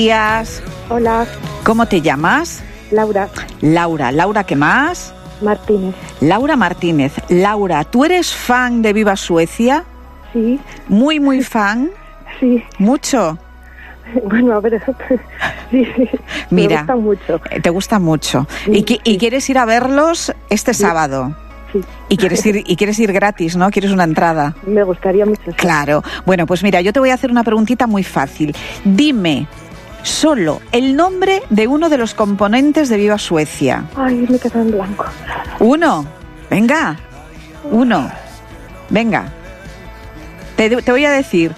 días. Hola. ¿Cómo te llamas? Laura. Laura, ¿qué más? Martínez. Laura Martínez. Laura, ¿tú eres fan de Viva Suecia? Sí. Muy fan. Sí. ¿Mucho? Bueno, a ver, sí. Mira, me gusta mucho. Te gusta mucho. Sí, ¿Y quieres ir a verlos este sábado? Sí. Y quieres ir gratis, ¿no? ¿Quieres una entrada? Me gustaría mucho. Sí. Claro. Bueno, pues mira, yo te voy a hacer una preguntita muy fácil. Dime solo el nombre de uno de los componentes de Viva Suecia. Ay, me quedo en blanco. Uno. Venga. Uno. Venga. Te voy a decir.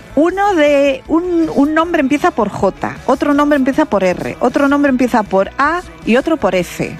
Un nombre empieza por J, otro nombre empieza por R, otro nombre empieza por A y otro por F.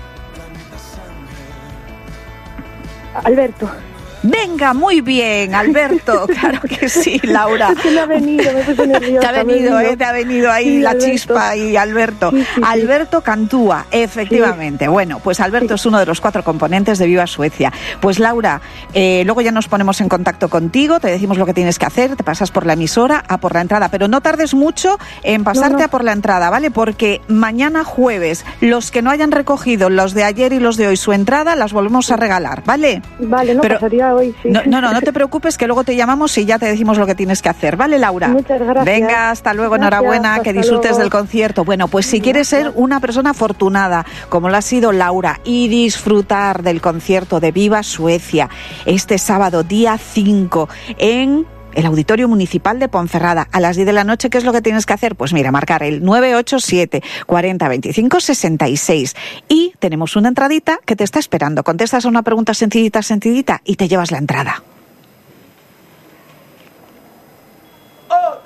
Alberto. Venga, muy bien, Alberto. Claro que sí, Laura. Es que me ha venido, me puse nerviosa. Te ha venido ahí sí, la Alberto. chispa y Alberto. Sí. Alberto Cantúa, efectivamente. Sí. Bueno, pues Alberto es uno de los 4 componentes de Viva Suecia. Pues Laura, luego ya nos ponemos en contacto contigo, te decimos lo que tienes que hacer, te pasas por la emisora a por la entrada, pero no tardes mucho en pasarte a por la entrada, ¿vale? Porque mañana jueves, los que no hayan recogido los de ayer y los de hoy su entrada, las volvemos a regalar, ¿vale? Vale, no, pero pasaría hoy, sí. No te preocupes, que luego te llamamos y ya te decimos lo que tienes que hacer, ¿vale, Laura? Muchas gracias. Venga, hasta luego, Gracias, enhorabuena, que disfrutes luego. del concierto. Bueno, pues si quieres ser una persona afortunada, como lo ha sido Laura, y disfrutar del concierto de Viva Suecia este sábado, día 5, en el Auditorio Municipal de Ponferrada, a las 10 de la noche, ¿qué es lo que tienes que hacer? Pues mira, marcar el 987 40 25 66 y tenemos una entradita que te está esperando. Contestas a una pregunta sencillita y te llevas la entrada.